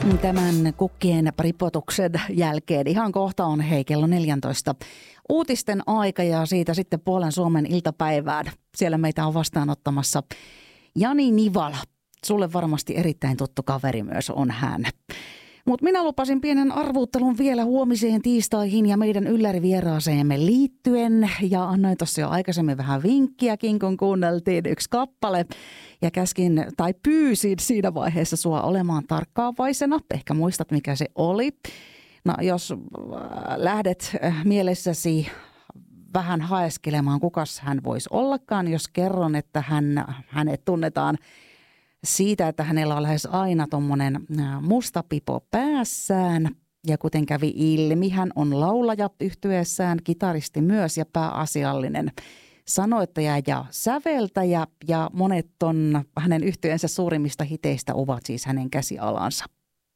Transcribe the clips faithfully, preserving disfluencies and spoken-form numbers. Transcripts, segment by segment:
Tämän kukkien ripotuksen jälkeen ihan kohta on hei kello neljätoista uutisten aika ja siitä sitten puolen Suomen iltapäivään. Siellä meitä on vastaanottamassa Jani Nivala. Sulle varmasti erittäin tuttu kaveri myös on hän. Mutta minä lupasin pienen arvuuttelun vielä huomiseen tiistaihin ja meidän yllärivieraaseemme liittyen. Ja annoin tuossa jo aikaisemmin vähän vinkkiäkin, kun kuunneltiin yksi kappale. Ja käskin tai pyysin siinä vaiheessa sua olemaan tarkkaavaisena. Ehkä muistat, mikä se oli. No jos lähdet mielessäsi vähän haeskelemaan, kukas hän voisi ollakaan, jos kerron, että hän, hänet tunnetaan siitä, että hänellä on lähes aina tommonen musta pipo päässään. Ja kuten kävi ilmi, hän on laulaja yhtyeessään, kitaristi myös ja pääasiallinen sanoittaja ja säveltäjä. Ja monet ton hänen yhtyeensä suurimmista hiteistä ovat siis hänen käsialansa.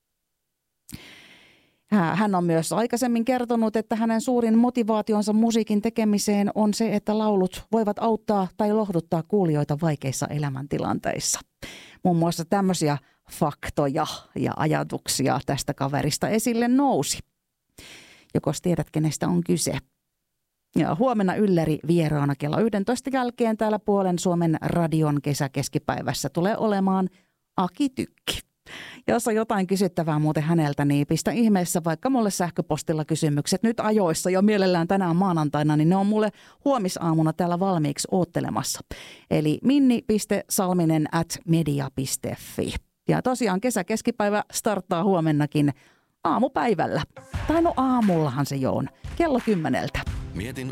Hän on myös aikaisemmin kertonut, että hänen suurin motivaationsa musiikin tekemiseen on se, että laulut voivat auttaa tai lohduttaa kuulijoita vaikeissa elämäntilanteissa. Muun muassa tämmöisiä faktoja ja ajatuksia tästä kaverista esille nousi. Jokos tiedät, kenestä on kyse. Ja huomenna ylläri vieraana kello yksitoista jälkeen täällä puolen Suomen radion kesäkeskipäivässä tulee olemaan Aki Tykki. Jos on jotain kysyttävää muuten häneltä, niin pistä ihmeessä vaikka mulle sähköpostilla kysymykset nyt ajoissa jo mielellään tänään maanantaina, niin ne on mulle huomisaamuna täällä valmiiksi oottelemassa. Eli minni piste salminen at media piste fi. Ja tosiaan kesäkeskipäivä starttaa huomennakin aamupäivällä. Tai no aamullahan se jo on, kello kymmeneltä. Mietin